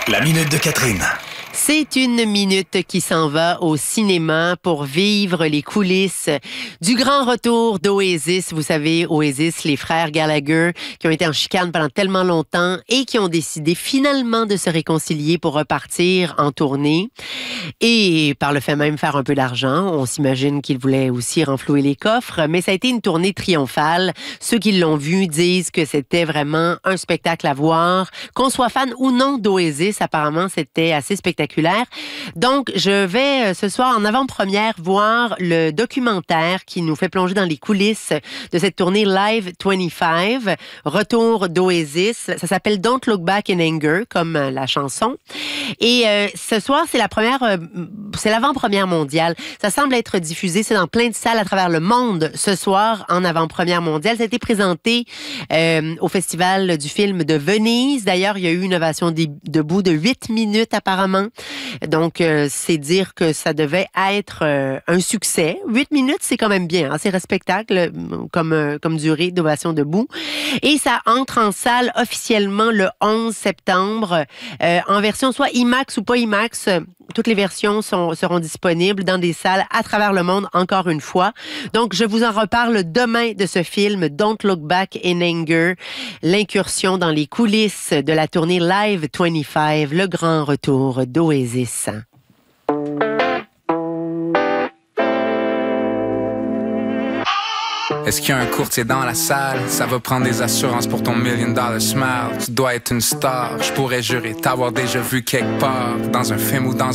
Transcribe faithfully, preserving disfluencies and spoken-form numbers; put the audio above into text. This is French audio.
La minute de Catherine. C'est une minute qui s'en va au cinéma pour vivre les coulisses du grand retour d'Oasis. Vous savez, Oasis, les frères Gallagher, qui ont été en chicane pendant tellement longtemps et qui ont décidé finalement de se réconcilier pour repartir en tournée. Et par le fait même faire un peu d'argent. On s'imagine qu'ils voulaient aussi renflouer les coffres, mais ça a été une tournée triomphale. Ceux qui l'ont vu disent que c'était vraiment un spectacle à voir. Qu'on soit fan ou non d'Oasis, apparemment, c'était assez spectaculaire. Donc, je vais ce soir en avant-première voir le documentaire qui nous fait plonger dans les coulisses de cette tournée Live vingt-cinq, retour d'Oasis. Ça s'appelle Don't Look Back in Anger, comme la chanson. Et euh, ce soir, c'est la première, euh, c'est l'avant-première mondiale. Ça semble être diffusé, c'est dans plein de salles à travers le monde ce soir en avant-première mondiale. Ça a été présenté euh, au Festival du film de Venise. D'ailleurs, il y a eu une ovation debout de huit minutes apparemment. Donc, euh, c'est dire que ça devait être euh, un succès. Huit minutes, c'est quand même bien. Hein? C'est respectable comme, euh, comme durée d'ovation debout. Et ça entre en salle officiellement le onze septembre euh, en version soit IMAX ou pas IMAX. Toutes les versions sont, seront disponibles dans des salles à travers le monde, encore une fois. Donc, je vous en reparle demain de ce film Don't Look Back in Anger, l'incursion dans les coulisses de la tournée Live vingt-cinq, le grand retour d'Oasis. Est-ce qu'il y a un courtier dans la salle? Ça va prendre des assurances pour ton million dollar smile. Tu dois être une star, je pourrais jurer t'avoir déjà vu quelque part, dans un film ou dans